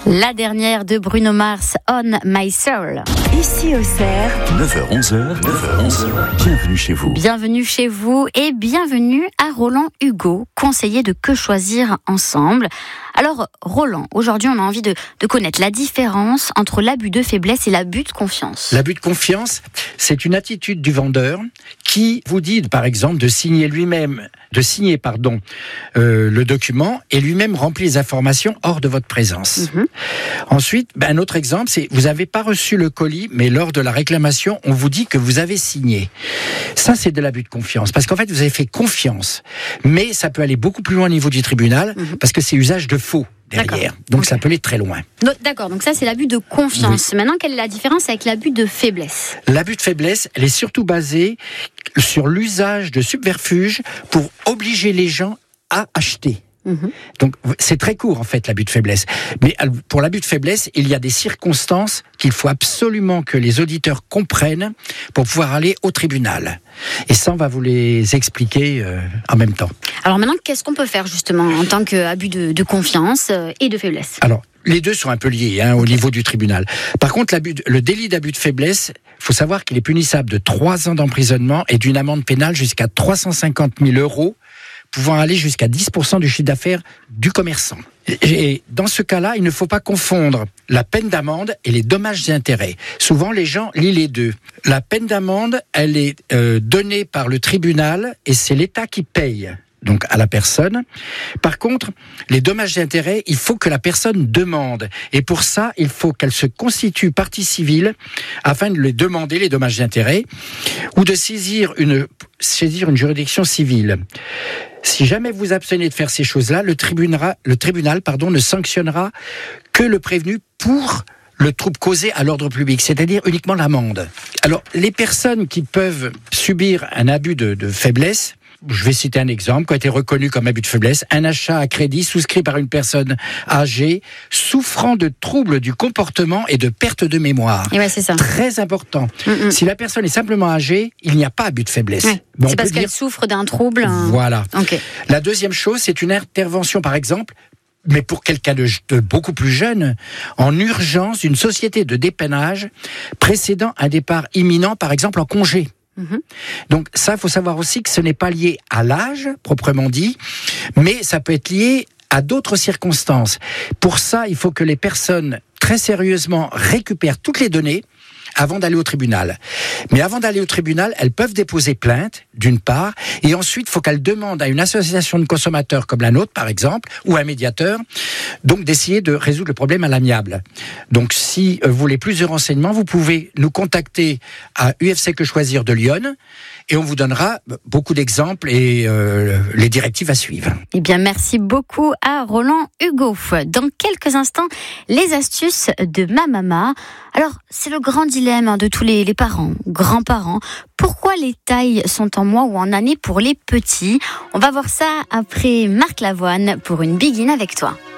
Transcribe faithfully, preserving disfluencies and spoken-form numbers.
La dernière de Bruno Mars, On My Soul. Ici Auxerre, neuf heures onze, neuf heures onze, bienvenue chez vous. Bienvenue chez vous et bienvenue à Roland Hugo, conseiller de Que choisir ensemble. Alors Roland, aujourd'hui on a envie de, de connaître la différence entre l'abus de faiblesse et l'abus de confiance. L'abus de confiance, c'est une attitude du vendeur qui vous dit par exemple de signer lui-même, de signer pardon, euh, le document et lui-même remplit les informations hors de votre présence. Mmh. Ensuite, ben, un autre exemple, c'est vous n'avez pas reçu le colis, mais lors de la réclamation, on vous dit que vous avez signé. Ça, c'est de l'abus de confiance, parce qu'en fait, vous avez fait confiance, mais ça peut aller beaucoup plus loin au niveau du tribunal, mmh. parce que c'est usage de faux derrière. D'accord. Donc okay. Ça peut aller très loin. D'accord, donc ça c'est l'abus de confiance. Oui. Maintenant, quelle est la différence avec l'abus de faiblesse ? L'abus de faiblesse, elle est surtout basée sur l'usage de subterfuges pour obliger les gens à acheter. Mmh. Donc c'est très court en fait l'abus de faiblesse. Mais pour l'abus de faiblesse, il y a des circonstances qu'il faut absolument que les auditeurs comprennent pour pouvoir aller au tribunal. Et ça, on va vous les expliquer euh, en même temps. Alors maintenant, qu'est-ce qu'on peut faire justement en tant qu'abus de, de confiance et de faiblesse ? Alors, les deux sont un peu liés hein, au niveau du tribunal. Par contre, l'abus de, le délit d'abus de faiblesse, il faut savoir qu'il est punissable de trois ans d'emprisonnement et d'une amende pénale jusqu'à trois cent cinquante mille euros, pouvant aller jusqu'à dix pour cent du chiffre d'affaires du commerçant. Et dans ce cas-là, il ne faut pas confondre la peine d'amende et les dommages et intérêts. Souvent, les gens lient les deux. La peine d'amende, elle est euh, donnée par le tribunal et c'est l'État qui paye. Donc à la personne. Par contre, les dommages et intérêts, il faut que la personne demande. Et pour ça, il faut qu'elle se constitue partie civile afin de lui demander les dommages et intérêts ou de saisir une, saisir une juridiction civile. Si jamais vous abstenez de faire ces choses-là, le tribunal, le tribunal pardon, ne sanctionnera que le prévenu pour le trouble causé à l'ordre public, c'est-à-dire uniquement l'amende. Alors, les personnes qui peuvent subir un abus de, de faiblesse, je vais citer un exemple qui a été reconnu comme abus de faiblesse. Un achat à crédit souscrit par une personne âgée souffrant de troubles du comportement et de perte de mémoire. Et ouais, c'est ça. Très important. Mm-mm. Si la personne est simplement âgée, il n'y a pas abus de faiblesse. Ouais. C'est parce qu'elle dire... souffre d'un trouble. Hein. Voilà. Okay. La deuxième chose, c'est une intervention, par exemple, mais pour quelqu'un de, de beaucoup plus jeune, en urgence, une société de dépannage précédant un départ imminent, par exemple en congé. Mmh. Donc ça, il faut savoir aussi que ce n'est pas lié à l'âge, proprement dit, mais ça peut être lié à d'autres circonstances. Pour ça, il faut que les personnes, très sérieusement, récupèrent toutes les données avant d'aller au tribunal. Mais avant d'aller au tribunal, elles peuvent déposer plainte, d'une part, et ensuite, il faut qu'elles demandent à une association de consommateurs comme la nôtre, par exemple, ou un médiateur, donc d'essayer de résoudre le problème à l'amiable. Donc, si vous voulez plus de renseignements, vous pouvez nous contacter à U F C Que choisir de Lyon, et on vous donnera beaucoup d'exemples et euh, les directives à suivre. Eh bien, merci beaucoup à Roland Hugo. Dans quelques instants, les astuces de ma maman. Alors, c'est le grand dilemme de tous les, les parents, grands-parents. Pourquoi les tailles sont en mois ou en année pour les petits ? On va voir ça après Marc Lavoine pour une Begin avec toi.